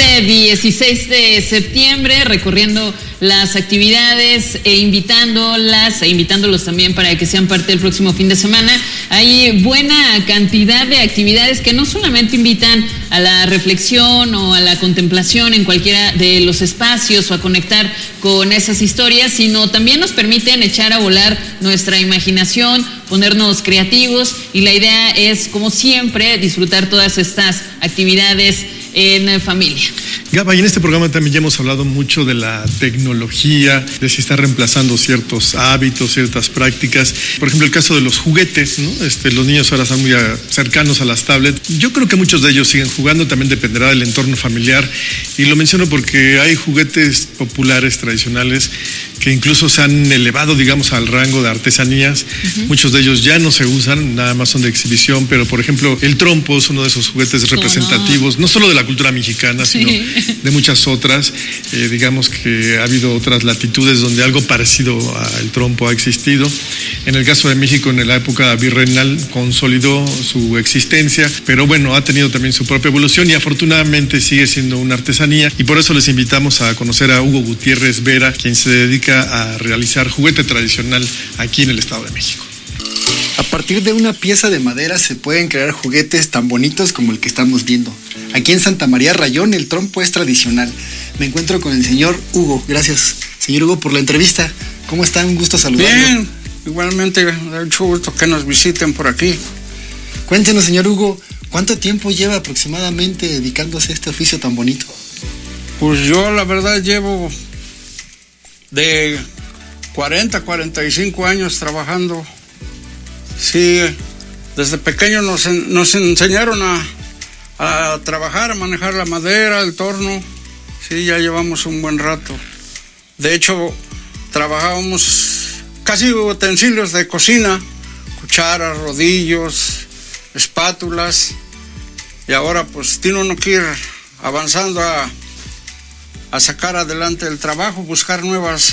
este 16 de septiembre, recorriendo las actividades invitándolos también para que sean parte del próximo fin de semana. Hay buena cantidad de actividades que no solamente invitan a la reflexión o a la contemplación en cualquiera de los espacios o a conectar con esas historias, sino también nos permiten echar a volar nuestra imaginación, ponernos creativos, y la idea es, como siempre, disfrutar todas estas actividades en familia. Gaba, y en este programa también ya hemos hablado mucho de la tecnología, de si está reemplazando ciertos hábitos, ciertas prácticas. Por ejemplo, el caso de los juguetes, ¿no? Los niños ahora están muy cercanos a las tablets. Yo creo que muchos de ellos siguen jugando, también dependerá del entorno familiar. Y lo menciono porque hay juguetes populares, tradicionales, que incluso se han elevado, digamos, al rango de artesanías. Muchos de ellos ya no se usan, nada más son de exhibición, pero por ejemplo, el trompo es uno de esos juguetes representativos, no solo de la cultura mexicana, sino de muchas otras. Digamos que ha habido otras latitudes donde algo parecido al trompo ha existido. En el caso de México, en la época virreinal, consolidó su existencia, pero bueno, ha tenido también su propia evolución y afortunadamente sigue siendo una artesanía, y por eso les invitamos a conocer a Hugo Gutiérrez Vera, quien se dedica a realizar juguete tradicional aquí en el Estado de México. A partir de una pieza de madera se pueden crear juguetes tan bonitos como el que estamos viendo. Aquí en Santa María Rayón el trompo es tradicional. Me encuentro con el señor Hugo. Gracias, señor Hugo, por la entrevista. ¿Cómo está? Un gusto saludarlo. Bien, igualmente, de mucho gusto que nos visiten por aquí. Cuéntenos, señor Hugo, ¿cuánto tiempo lleva aproximadamente dedicándose a este oficio tan bonito? Pues yo la verdad llevo de 45 años trabajando. Sí, desde pequeño nos enseñaron a trabajar, a manejar la madera, el torno. Sí, ya llevamos un buen rato. De hecho, trabajábamos casi utensilios de cocina, cucharas, rodillos, espátulas. Y ahora pues tiene uno que ir avanzando a sacar adelante el trabajo, buscar nuevas,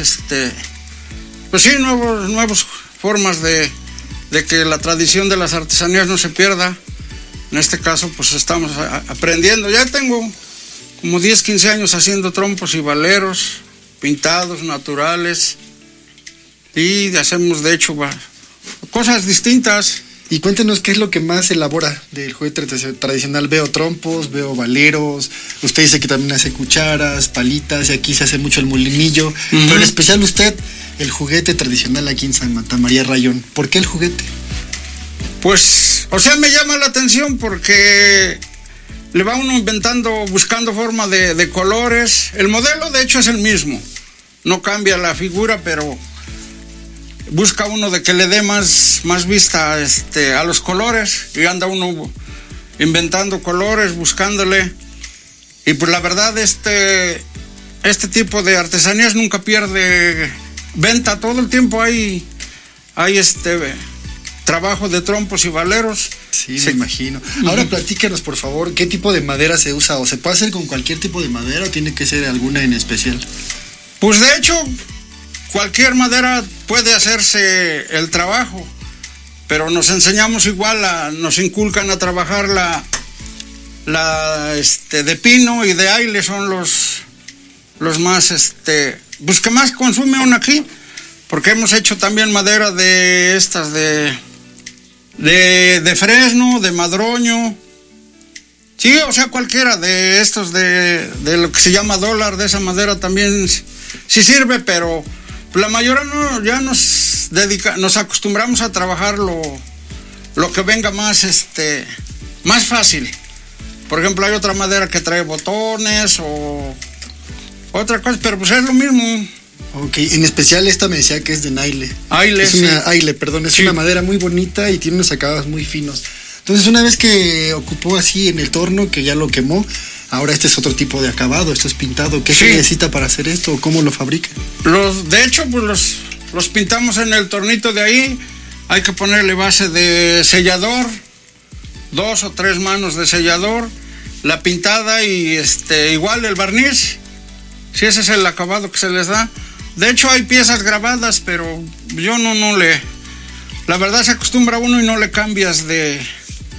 nuevas formas de que la tradición de las artesanías no se pierda. En este caso, pues estamos aprendiendo. Ya tengo como 10, 15 años haciendo trompos y valeros, pintados, naturales, y hacemos, de hecho, cosas distintas. Y cuéntenos qué es lo que más elabora del juguete tradicional. Veo trompos, veo valeros, usted dice que también hace cucharas, palitas, y aquí se hace mucho el molinillo, pero en especial usted, el juguete tradicional aquí en Santa María Rayón. ¿Por qué el juguete? Pues, me llama la atención porque le va uno inventando, buscando forma de colores. El modelo, de hecho, es el mismo, no cambia la figura, pero busca uno de que le dé más vista a los colores, y anda uno inventando colores, buscándole. Y pues la verdad, este tipo de artesanías nunca pierde venta. Todo el tiempo hay trabajo de trompos y valeros. Sí, me imagino. Ahora platícanos, por favor, ¿qué tipo de madera se usa? ¿O se puede hacer con cualquier tipo de madera o tiene que ser alguna en especial? Pues de hecho, cualquier madera puede hacerse el trabajo, pero nos enseñamos nos inculcan a trabajar la de pino y de aile, son los más, pues que más consume uno aquí, porque hemos hecho también madera de estas de fresno, de madroño. Sí, cualquiera de estos de lo que se llama dólar, de esa madera también sí sirve, pero la mayoría no, ya nos acostumbramos a trabajar lo que venga más fácil. Por ejemplo, hay otra madera que trae botones o otra cosa, pero pues es lo mismo. Ok, en especial esta me decía que es de naile. Es una madera muy bonita y tiene unos acabados muy finos. Entonces, una vez que ocupó así en el torno, que ya lo quemó, ahora este es otro tipo de acabado, esto es pintado. ¿Qué se necesita para hacer esto o cómo lo fabrican? De hecho, pues los pintamos en el tornito de ahí. Hay que ponerle base de sellador, 2 o 3 manos de sellador, la pintada y igual el barniz. Sí, ese es el acabado que se les da. De hecho, hay piezas grabadas, pero yo no le... La verdad, se acostumbra uno y no le cambias de